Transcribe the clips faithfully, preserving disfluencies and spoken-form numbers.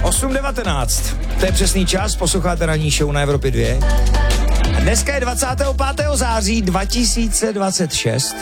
osm devatenáct. To je přesný čas, posloucháte ranní show na Evropě dva. A dneska je dvacátého pátého září dva tisíce dvacet šest.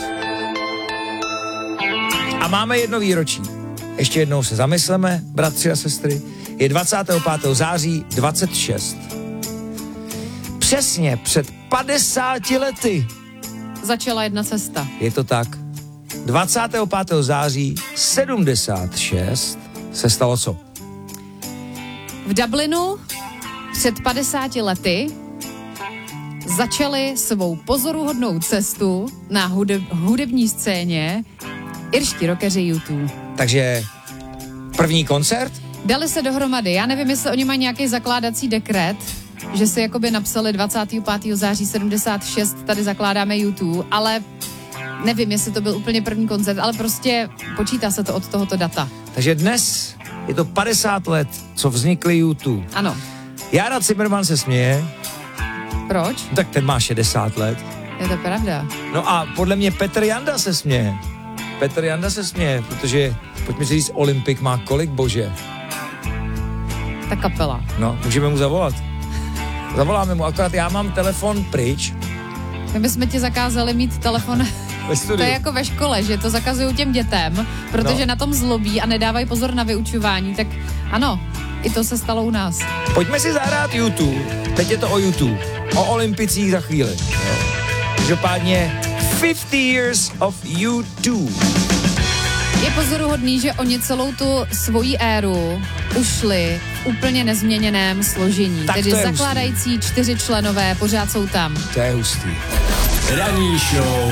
A máme jedno výročí. Ještě jednou se zamysleme, bratři a sestry. Je dvacátého pátého září dvacet šest. Přesně před padesáti lety. Začala jedna cesta. Je to tak. dvacátého pátého září sedmdesát šest se stalo co? V Dublinu před padesáti lety začali svou pozoruhodnou cestu na hudeb, hudební scéně irští rockeři U dva. Takže první koncert? Dali se dohromady. Já nevím, jestli oni mají nějaký zakládací dekret, že si jakoby napsali dvacátého pátého září sedmdesát šest, tady zakládáme U dva, ale nevím, jestli to byl úplně první koncert, ale prostě počítá se to od tohoto data. Takže dnes je to padesát let, co vznikly U dva. Ano. Jára Cimrman se směje. Proč? Tak ten má šedesát let. Je to pravda. No a podle mě Petr Janda se směje. Petr Janda se směje, protože, pojďme si říct, Olympik má kolik, bože? Ta kapela. No, můžeme mu zavolat. Zavoláme mu, akorát já mám telefon pryč. My bychom ti zakázali mít telefon. To je jako ve škole, že to zakazují těm dětem, protože no. na tom zlobí a nedávají pozor na vyučování, tak ano, i to se stalo u nás. Pojďme si zahrát U dva. Teď je to o U dva. O olympicích za chvíli. Každopádně fifty years of U dva. Je pozoruhodný, že oni celou tu svoji éru ušli v úplně nezměněném složení. Tak tedy to je zakládající hustý. čtyři členové pořád jsou tam. To je hustý. Ranní show